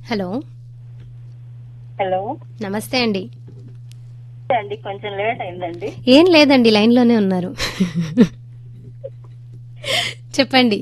Hello. Hello నమస్తే అండి. అండి, కొంచెం లేట్ అయిందండి. ఏం లేదండి, లైన్లోనే ఉన్నారు. చెప్పండి.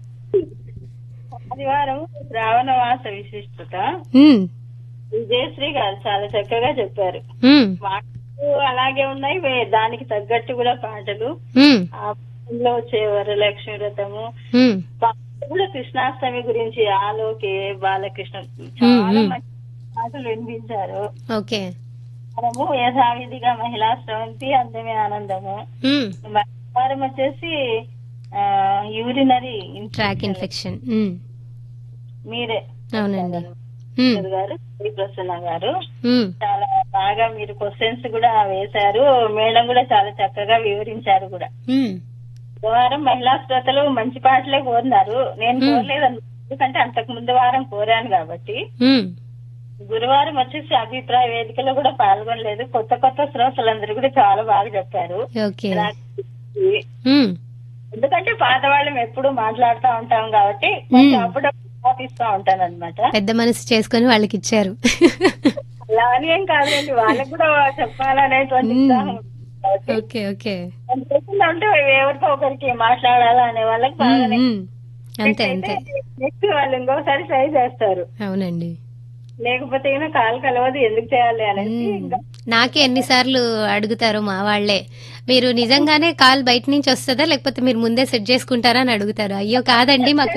ఆదివారం శ్రావణ మాస విశిష్టత ఉమ్, విజయశ్రీ గారు చాలా చక్కగా చెప్పారు. ఉమ్, మాటలు అలాగే ఉన్నాయి, దానికి తగ్గట్టు కూడా పాటలు. ఉమ్, ఆ పాటల్లో వచ్చే వరలక్ష్మి వ్రతము, ఉమ్, పాటలు కూడా కృష్ణాష్టమి గురించి ఆలోకే బాలకృష్ణ చాలా ఉమ్. మంచి పాటలు వినిపించారు. ఓకే. మనము యథావిధిగా మహిళా స్రవంతి అందమే ఆనందము. ఉమ్, వారం వచ్చేసి యూరినరీ ట్రాక్ ఇన్ఫెక్షన్. ఇన్ఫెక్షన్. ఉమ్, మీరే అవునండి. ఉమ్, గారు ప్రసన్న గారు ఉమ్, చాలా బాగా మీరు క్వశ్చన్స్ కూడా వేశారు. మేడం కూడా చాలా చక్కగా వివరించారు కూడా. ఉమ్, వారం మహిళా శ్రోతలు మంచి పాటలే కోరినారు. నేను Hmm. కోరలేదు, ఎందుకంటే అంతకు ముందు వారం కోరాను కాబట్టి. ఉమ్, గురువారం వచ్చేసి అభిప్రాయ వేదికలో కూడా పాల్గొనలేదు. కొత్త కొత్త శ్రోతలందరూ కూడా చాలా బాగా చెప్పారు. ఓకే. నాకు ఉమ్, ఎందుకంటే పాత వాళ్ళం ఎప్పుడు మాట్లాడుతూ ఉంటాం కాబట్టి కొంచెం అప్పుడప్పుడు పాటిస్తూ ఉంటాను అనమాట. పెద్ద మనసు చేసుకొని వాళ్ళకి ఇచ్చారు. అలా అని ఏం కాదండి, వాళ్ళకి కూడా చెప్పాలనేటువంటి ఉత్సాహం ఉంది కాబట్టి. Okay, okay. మనం చేసింది అంటే ఎవరితో ఒకరికి మాట్లాడాలా అనే వాళ్ళకి బాగానే. ఉమ్, అంతే అంతే. నెక్స్ట్ వాళ్ళు ఇంకొకసారి ట్రై చేస్తారు, అవునండి. లేకపోతే ఏమో కాలు కలవదు ఎందుకు చేయాలి అనేసి ఇంకా. నాకే ఎన్నిసార్లు అడుగుతారో మా వాళ్లే, మీరు నిజంగానే కాల్ బయట నుంచి వస్తుందా లేకపోతే మీరు ముందే సెట్ చేసుకుంటారా అని అడుగుతారు. అయ్యో కాదండి, మాకు